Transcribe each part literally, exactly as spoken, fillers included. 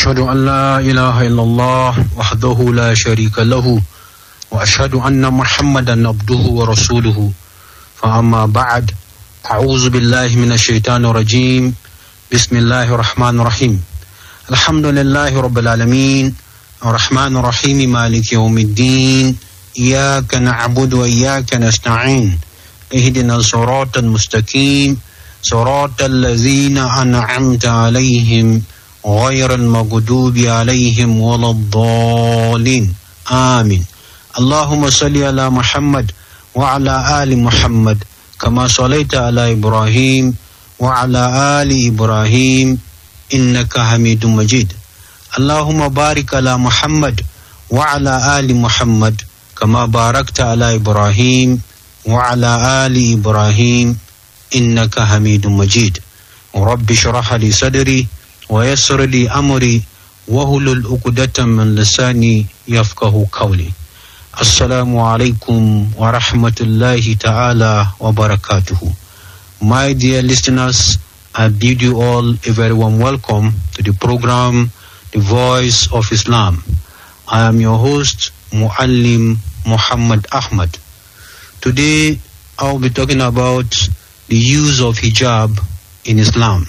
أشهد أن لا إله إلا الله وحده لا شريك له وأشهد أن محمدا عبده ورسوله فأما بعد أعوذ بالله من الشيطان الرجيم بسم الله الرحمن الرحيم الحمد لله رب العالمين الرحمن الرحيم مالك يوم الدين إياك نعبد وإياك نستعين اهدنا الصراط المستقيم صراط الذين أنعمت عليهم غير المغضوب عليهم ولا الضالين آمين. اللهم صل على محمد وعلى آل محمد كما صليت على إبراهيم وعلى آل إبراهيم إنك حميد مجيد. اللهم بارك على محمد وعلى آل محمد كما باركت على إبراهيم وعلى آل إبراهيم إنك حميد مجيد. رب اشرح لي صدري ويسر لي أمري واحلل عقدة من لساني يفقهوا قولي. السلام عليكم ورحمة الله تعالى وبركاته. My dear listeners, I bid you all a very warm welcome to the program The Voice of Islam. I am your host, Muallim Muhammad Ahmad. Today, I will be talking about the use of hijab in Islam.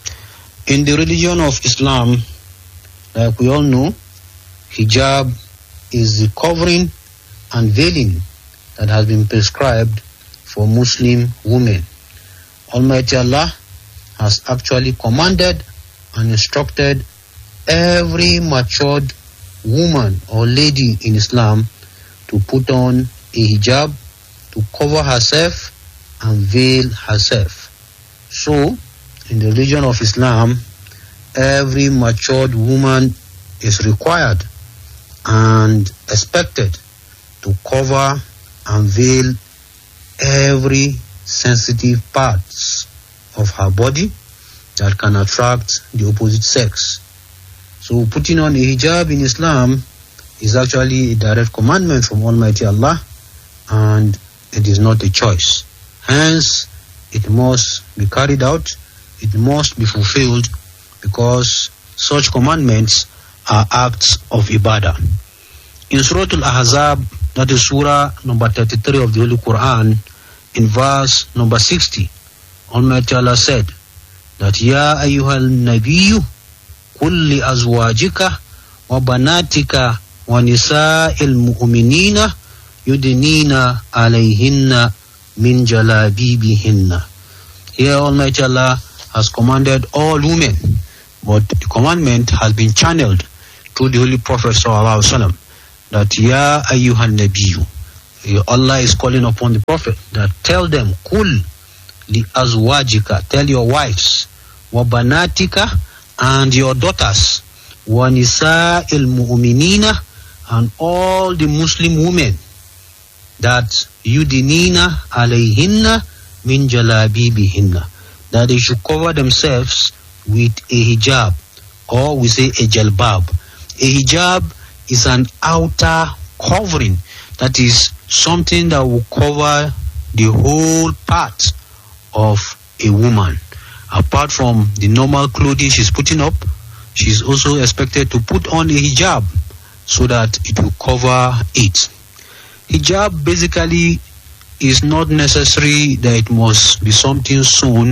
In the religion of Islam, like we all know, hijab is the covering and veiling that has been prescribed for Muslim women. Almighty Allah has actually commanded and instructed every matured woman or lady in Islam to put on a hijab, to cover herself and veil herself. So, in the religion of Islam, every matured woman is required and expected to cover and veil every sensitive parts of her body that can attract the opposite sex. So putting on a hijab in Islam is actually a direct commandment from Almighty Allah, and it is not a choice. Hence, it must be carried out, it must be fulfilled, because such commandments are acts of ibadah. In Surah Al-Ahzab, that is Surah number thirty-three of the Holy Quran, in verse number sixty, Almighty Allah said that Ya ayyuhal nabiyyu kulli azwajika wa banatika wa nisa'il mu'minina yudnina alayhinna min jalabibihinna. Here Almighty Allah has commanded all women, but the commandment has been channeled through the Holy Prophet sallallahu alaihi wasallam, that Ya ayyuhan nabiyyu, Allah is calling upon the Prophet that tell them, Kul li azwajika, tell your wives, wa banatika, and your daughters, wa nisa'il mu'minina, and all the Muslim women, that yudinina alayhinna min jalabibihinna, that they should cover themselves with a hijab, or we say a jalbab. A hijab is an outer covering, that is something that will cover the whole part of a woman. Apart from the normal clothing she's putting up, she's also expected to put on a hijab so that it will cover it. Hijab basically is not necessary that it must be something sewn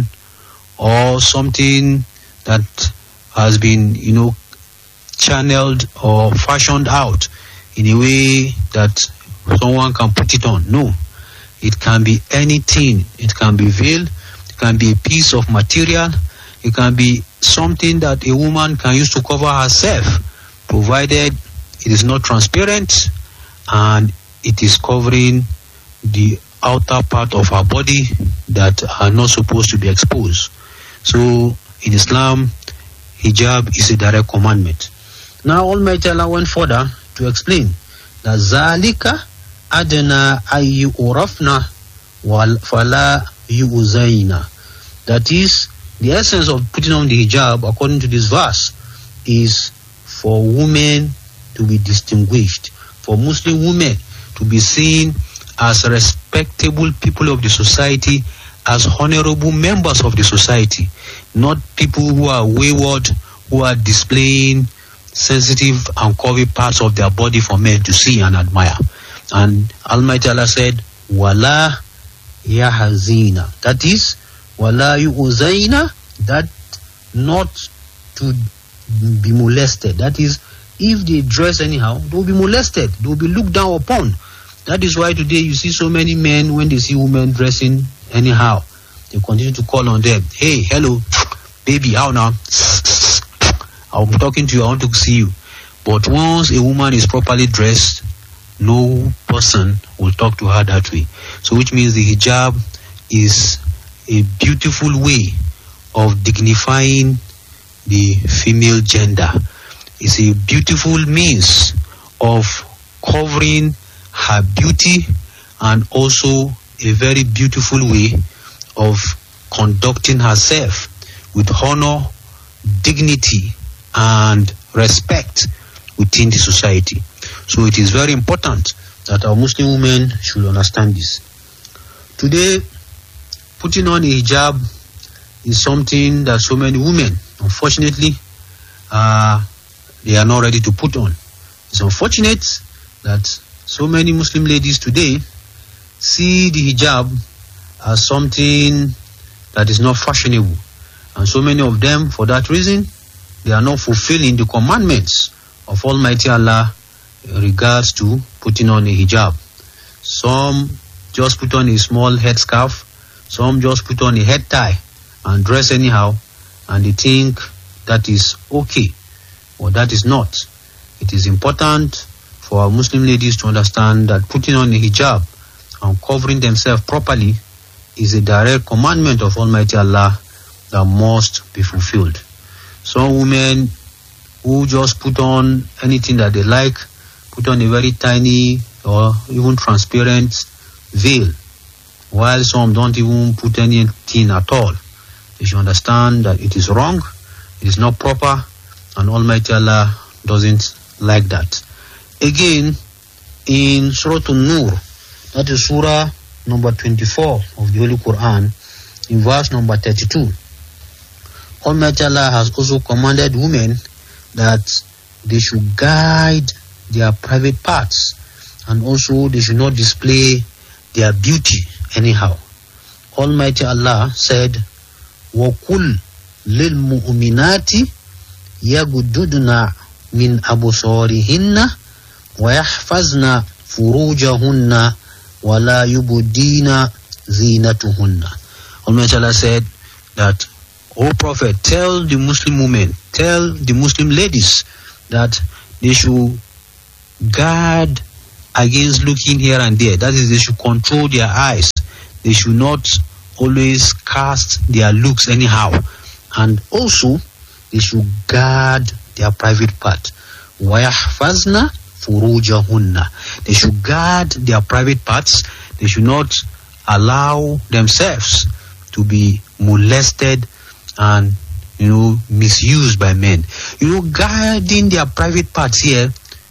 or something that has been, you know, channeled or fashioned out in a way that someone can put it on. No, it can be anything. It can be veil, it can be a piece of material, it can be something that a woman can use to cover herself, provided it is not transparent and it is covering the outer part of her body that are not supposed to be exposed. So in Islam, hijab is a direct commandment. Now Almighty Allah went further to explain that zalika adna ayu urafna wal fala yuzaina. That is, the essence of putting on the hijab, according to this verse, is for women to be distinguished, for Muslim women to be seen as respectable people of the society, as honorable members of the society, not people who are wayward, who are displaying sensitive and curvy parts of their body for men to see and admire. And Almighty Allah said, Wala yahzina. That is, Wala yu'zaina, that not to be molested. That is, if they dress anyhow, they will be molested. They will be looked down upon. That is why today you see so many men, when they see women dressing anyhow, they continue to call on them. Hey, hello, baby, how now? I'm talking to you, I want to see you. But once a woman is properly dressed, no person will talk to her that way. So which means the hijab is a beautiful way of dignifying the female gender. It's a beautiful means of covering her beauty, and also a very beautiful way of conducting herself with honor, dignity, and respect within the society. So it is very important that our Muslim women should understand this. Today, putting on a hijab is something that so many women, unfortunately, uh, they are not ready to put on. It's unfortunate that so many Muslim ladies today see the hijab as something that is not fashionable. And so many of them, for that reason, they are not fulfilling the commandments of Almighty Allah in regards to putting on a hijab. Some just put on a small headscarf, some just put on a head tie and dress anyhow, and they think that is okay. Or that is not. It is important for our Muslim ladies to understand that putting on a hijab and covering themselves properly is a direct commandment of Almighty Allah that must be fulfilled. Some women who just put on anything that they like, put on a very tiny or even transparent veil, while some don't even put anything at all. They should understand that it is wrong, it is not proper, and Almighty Allah doesn't like that. Again, in Surah An-Nur, that is Surah number twenty-four of the Holy Quran, in verse number thirty-two, Almighty Allah has also commanded women that they should guide their private parts, and also they should not display their beauty anyhow. Almighty Allah said, وَقُلْ لِلْمُؤْمِنَاتِ يَغْضُضْنَ مِنْ أَبْصَارِهِنَّ وَيَحْفَظْنَ فُرُوجَهُنَّ وَلَا يُبْدِينَ زِينَتُهُنَّ. Almighty Allah said that, O Prophet, tell the Muslim women, tell the Muslim ladies that they should guard against looking here and there. That is, they should control their eyes. They should not always cast their looks anyhow. And also, they should guard their private part. وَيَحْفَظْنَ فُرُوجَهُنَّ. They should guard their private parts. They should not allow themselves to be molested and, you know, misused by men. You know, guarding their private parts here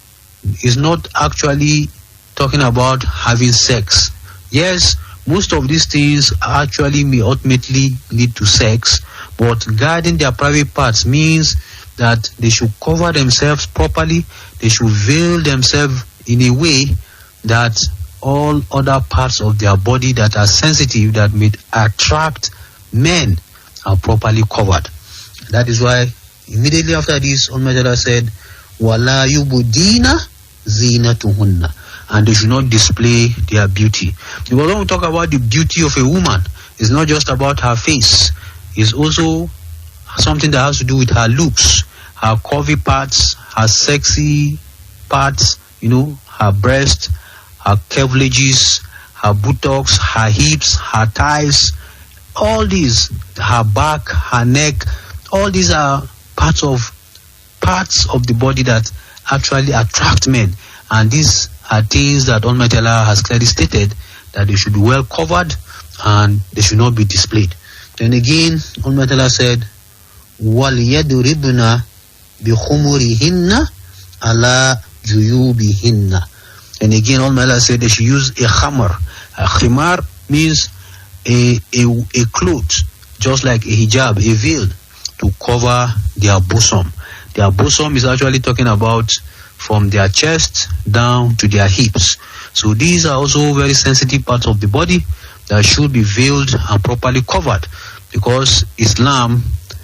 is not actually talking about having sex. Yes, most of these things actually may ultimately lead to sex, but guarding their private parts means that they should cover themselves properly, they should veil themselves in a way that all other parts of their body that are sensitive, that may attract men, are properly covered. That is why immediately after this, Almighty Allah said, وَلَا يُبْدِينَ زِينَتُهُنَّ. And they should not display their beauty. Because when we talk about the beauty of a woman, it's not just about her face. It's also something that has to do with her looks, her curvy parts, her sexy parts, you know, her breast, her cleavages, her buttocks, her hips, her thighs, all these, her back, her neck, all these are parts of parts of the body that actually attract men. And these are things that Almighty Allah has clearly stated that they should be well covered and they should not be displayed. Then again, Almighty Allah said, وَلْيَدْرِبْنَا بِخُمُرِهِنَّ عَلَى جُيُوبِهِنَّ. And again, Almighty Allah said they should use a khamar. A khimar means a, a, a cloth, just like a hijab, a veil, to cover their bosom. Their bosom is actually talking about from their chest down to their hips. So these are also very sensitive parts of the body that should be veiled and properly covered, because Islam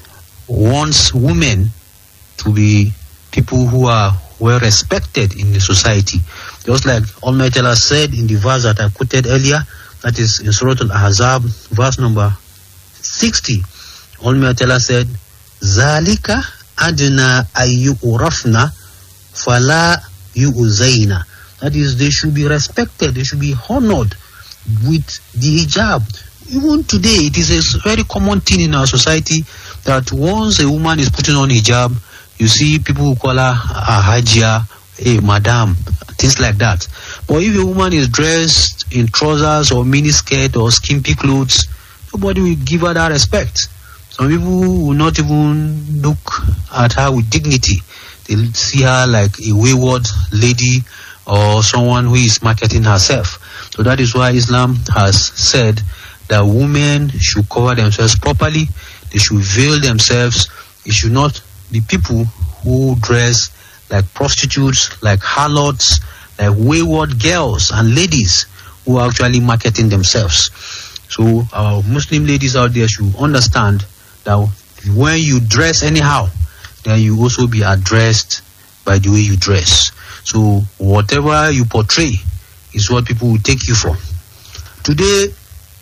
wants women to be people who are well respected in the society. Just like Almighty Allah said in the verse that I quoted earlier, that is in Surah Al-Ahzab, verse number sixty. Almighty Allah said, Zalika adna ayyurafna fala yu'zayna. That is, they should be respected, they should be honored with the hijab. Even today, it is a very common thing in our society that once a woman is putting on hijab, you see people who call her a hajia, a madam, things like that. But if a woman is dressed in trousers or miniskirt or skimpy clothes, nobody will give her that respect. Some people will not even look at her with dignity. They see her like a wayward lady or someone who is marketing herself. So that is why Islam has said that women should cover themselves properly. They should veil themselves. It should not be people who dress like prostitutes, like harlots, like wayward girls and ladies who are actually marketing themselves. So our Muslim ladies out there should understand that when you dress anyhow, then you also be addressed by the way you dress. So whatever you portray is what people will take you for. Today,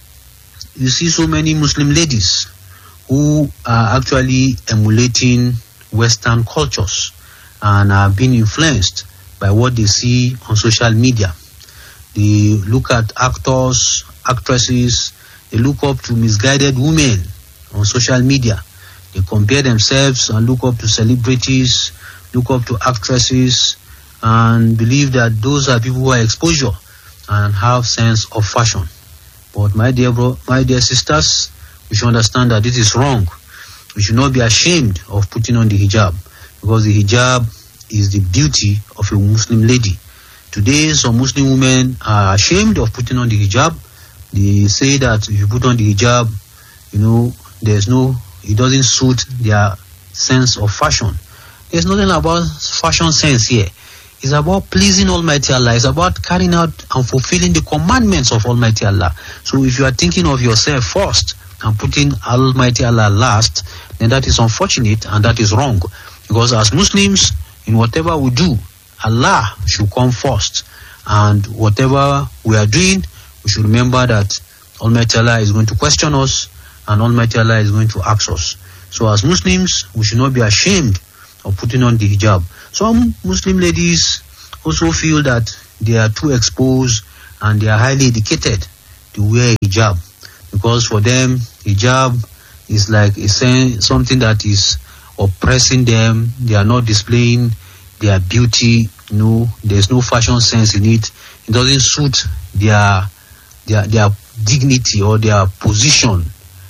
you see so many Muslim ladies who are actually emulating Western cultures and are being influenced by what they see on social media. They look at actors, actresses, they look up to misguided women on social media. They compare themselves and look up to celebrities, look up to actresses, and believe that those are people who are exposure and have sense of fashion. But my dear bro, my dear sisters, we should understand that this is wrong. We should not be ashamed of putting on the hijab, because the hijab is the beauty of a Muslim lady. Today, some Muslim women are ashamed of putting on the hijab. They say that if you put on the hijab, you know, there's no, it doesn't suit their sense of fashion. There's nothing about fashion sense here. It's about pleasing Almighty Allah. It's about carrying out and fulfilling the commandments of Almighty Allah. So if you are thinking of yourself first and putting Almighty Allah last, then that is unfortunate and that is wrong. Because as Muslims, in whatever we do, Allah should come first. And whatever we are doing, we should remember that Almighty Allah is going to question us and Almighty Allah is going to ask us. So as Muslims, we should not be ashamed of putting on the hijab. Some Muslim ladies also feel that they are too exposed and they are highly educated to wear hijab, because for them hijab is like a sen- something that is oppressing them. They are not displaying their beauty. You know, there's no fashion sense in it. It doesn't suit their their their dignity or their position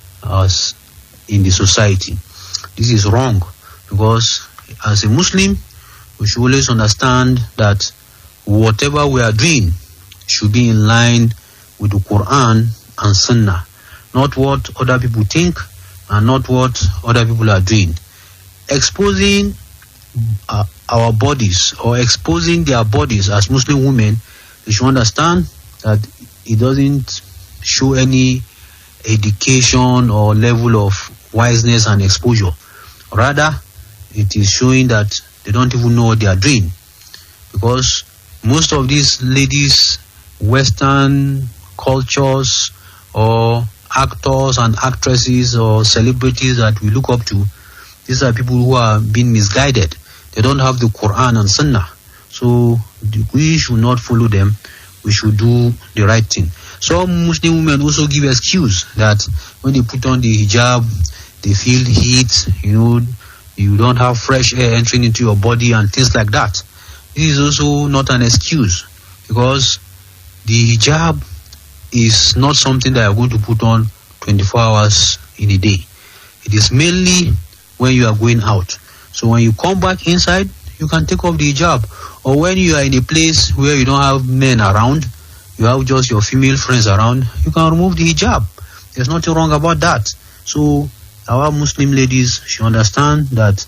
as in the society. This is wrong, because as a Muslim, we should always understand that whatever we are doing should be in line with the Quran and Sunnah, not what other people think and not what other people are doing. Exposing uh, our bodies or exposing their bodies as Muslim women, we should understand that it doesn't show any education or level of wiseness and exposure. Rather, it is showing that they don't even know what they are doing, because most of these ladies, Western cultures or actors and actresses or celebrities that we look up to, these are people who are being misguided. They don't have the Quran and Sunnah. So we should not follow them. We should do the right thing. Some Muslim women also give excuse that when they put on the hijab, they feel heat, you know, you don't have fresh air entering into your body and things like that. This is also not an excuse, because the hijab is not something that you're going to put on twenty-four hours in a day. It is mainly when you are going out. So when you come back inside, you can take off the hijab. Or when you are in a place where you don't have men around, you have just your female friends around, you can remove the hijab. There's nothing wrong about that. So our Muslim ladies should understand that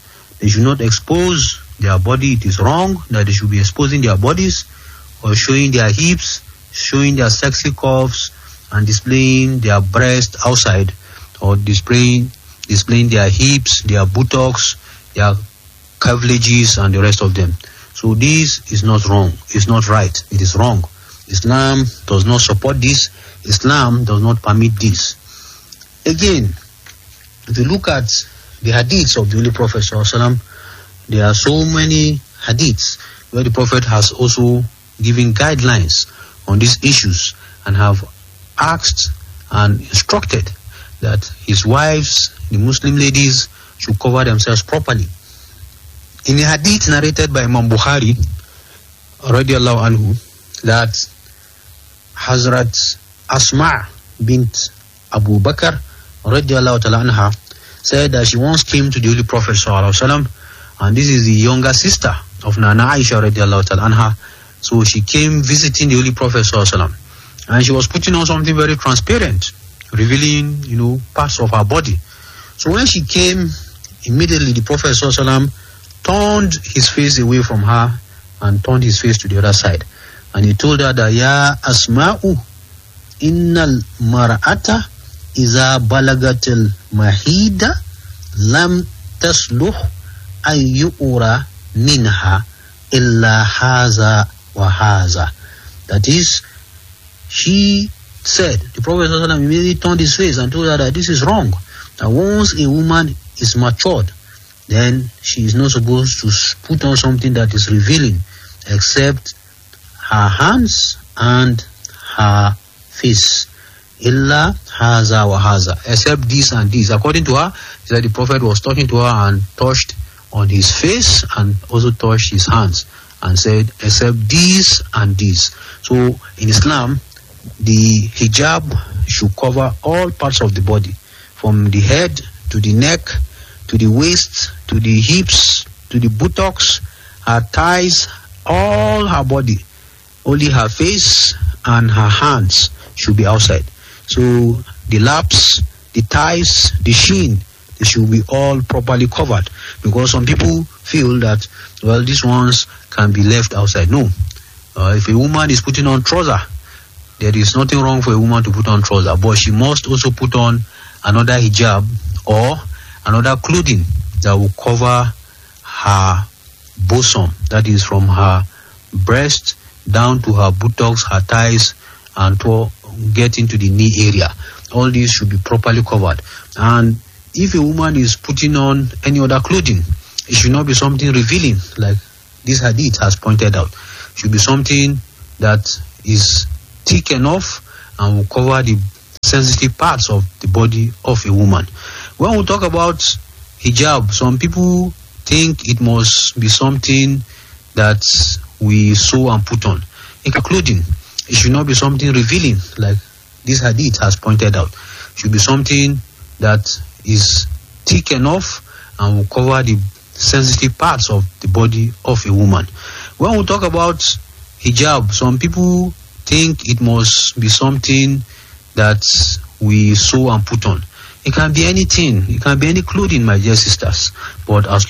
they should not expose their body. It is wrong that they should be exposing their bodies or showing their hips, showing their sexy curves, and displaying their breast outside, or displaying displaying their hips, their buttocks, their cleavages, and the rest of them. So this is not wrong. It's not right. It is wrong. Islam does not support this. Islam does not permit this. Again, if you look at the hadiths of the Holy Prophet sallallahu alaihi wasallam, there are so many hadiths where the Prophet has also given guidelines on these issues and have asked and instructed that his wives, the Muslim ladies, should cover themselves properly. In a hadith narrated by Imam Bukhari, radiallahu anhu, that Hazrat Asma bint Abu Bakr, radiallahu ta'ala anha, said that she once came to the Holy Prophet sallallahu alaihi wasallam, and this is the younger sister of Nana Aisha radiallahu ta'ala anha. So she came visiting the Holy Prophet sallallahu alaihi wasallam, and she was putting on something very transparent, revealing, you know, parts of her body. So when she came, immediately the Prophet sallallahu alaihi wasallam turned his face away from her and turned his face to the other side, and he told her that, Ya Asma'u, innal mar'ata iza balagatil mahida lam tasluh ayyura minha illa haza wa haza. That is, she said, the Prophet immediately turned his face and told her that this is wrong. That once a woman is matured, then she is not supposed to put on something that is revealing, except her hands and her face. Illa haza wa haza, except this and this. According to her, she said the Prophet was talking to her and touched on his face and also touched his hands and said, except this and this. So in Islam, the hijab should cover all parts of the body, from the head to the neck, to the waist, to the hips, to the buttocks, her thighs, all her body. Only her face and her hands should be outside. So the laps, the thighs, the shin, they should be all properly covered, because some people feel that, well, these ones can be left outside. No. Uh, if a woman is putting on trouser, there is nothing wrong for a woman to put on trouser, but she must also put on another hijab or another clothing that will cover her bosom, that is from her breast down to her buttocks, her thighs, and to get into the knee area. All these should be properly covered. And if a woman is putting on any other clothing, it should not be something revealing, like this hadith has pointed out. It should be something that is thick enough and will cover the sensitive parts of the body of a woman. When we talk about hijab, some people think it must be something that we sew and put on. In clothing, it should not be something revealing, like this hadith has pointed out. It should be something that is thick enough and will cover the sensitive parts of the body of a woman. When we talk about hijab, some people think it must be something that we sew and put on. It can be anything. It can be any clothing, my dear sisters. But as